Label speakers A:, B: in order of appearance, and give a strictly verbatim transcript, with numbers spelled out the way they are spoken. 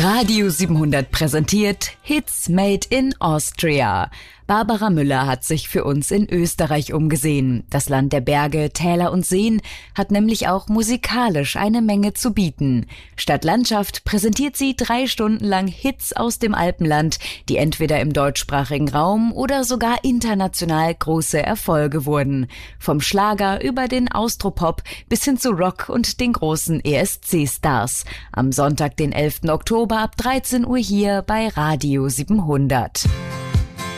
A: Radio siebenhundert präsentiert Hits Made in Austria. Barbara Müller hat sich für uns in Österreich umgesehen. Das Land der Berge, Täler und Seen hat nämlich auch musikalisch eine Menge zu bieten. Statt Landschaft präsentiert sie drei Stunden lang Hits aus dem Alpenland, die entweder im deutschsprachigen Raum oder sogar international große Erfolge wurden. Vom Schlager über den Austropop bis hin zu Rock und den großen E S C-Stars. Am Sonntag, den elften Oktober ab dreizehn Uhr hier bei Radio siebenhundert.